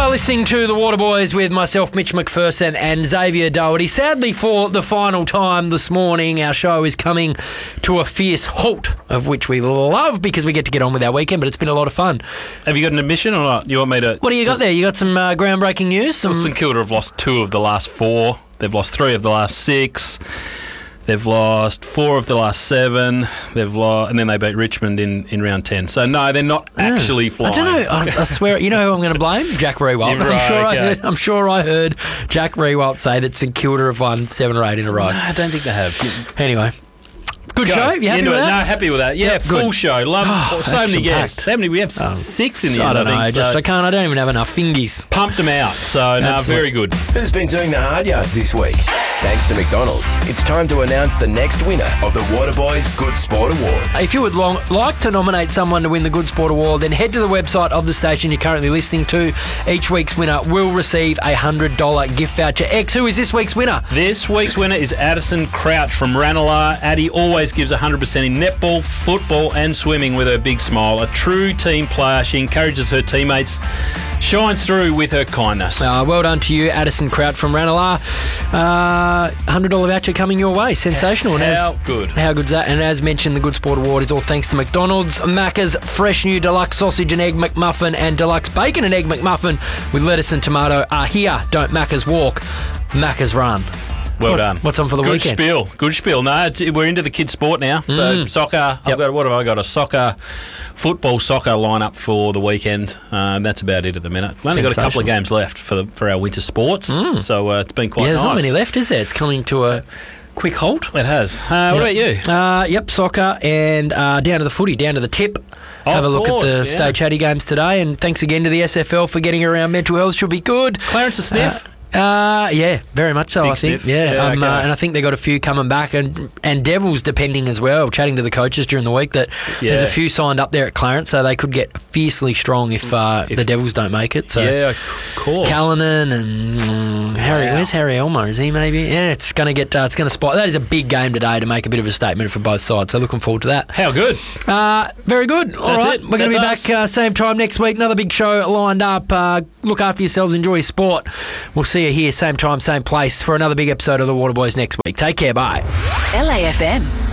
are listening to The Waterboys with myself, Mitch McPherson, and Xavier Doherty. Sadly, for the final time this morning, our show is coming to a fierce halt, of which we love because we get to get on with our weekend, but it's been a lot of fun. Have you got an admission or not? You want me to... What do you got there? You got some groundbreaking news? St Kilda have lost 2 of the last 4. They've lost 3 of the last 6. They've lost 4 of the last 7. And then they beat Richmond in round 10. So no, they're not actually flying. I don't know. I swear. You know who I'm going to blame? Jack Rewalt. Right, I'm sure I heard Jack Rewalt say that St Kilda have won 7 or 8 in a row. No, I don't think they have. Anyway. Good show. You happy with that? No, happy with that. Yeah, full good. show. Love so many guests. How many? We have 6 in the end. I don't know. I don't even have enough fingies. Pumped them out. So no, very good. Who's been doing the hard yards this week? Thanks to McDonald's, it's time to announce the next winner of the Waterboys Good Sport Award. If you would like to nominate someone to win the Good Sport Award, then head to the website of the station you're currently listening to. Each week's winner will receive a $100 gift voucher. X, who is this week's winner? This week's winner is Addison Crouch from Ranelagh. Addie always gives 100% in netball, football and swimming with her big smile. A true team player. She encourages her teammates, shines through with her kindness. Well done to you, Addison Crouch from Ranelagh. $100 voucher coming your way. Sensational. How good. How good's that? And as mentioned, the Good Sport Award is all thanks to McDonald's. Macca's fresh new deluxe sausage and egg McMuffin and deluxe bacon and egg McMuffin with lettuce and tomato are here. Don't Macca's walk, Macca's run. Well done. What's on for the weekend? Good spiel. No, we're into the kids' sport now. So soccer. Yep. What have I got? A football soccer lineup for the weekend. That's about it at the minute. We've only got a couple of games left for our winter sports. So it's been quite nice. There's not many left, is there? It's coming to a quick halt. It has. What about you? Soccer and down to the footy, down to the tip. Have a look at the State Chatty games today. And thanks again to the SFL for getting around mental health. Should be good. Clarence a sniff? Yeah, very much so. Big I think. sniff. Yeah, Okay. and I think they got a few coming back, and Devils depending as well. Chatting to the coaches during the week that there's a few signed up there at Clarence, so they could get fiercely strong if the Devils don't make it. So yeah, of course. Callanan and Harry. Wow. Where's Harry Elmo? Is he maybe? Yeah, it's going to get. It's going to spot. That is a big game today to make a bit of a statement for both sides. So looking forward to that. How good? Very good. All That's right, it. we're going to be That's back same time next week. Another big show lined up. Look after yourselves. Enjoy your sport. We'll see you here same time, same place for another big episode of The Waterboys next week. Take care. Bye. LAFM.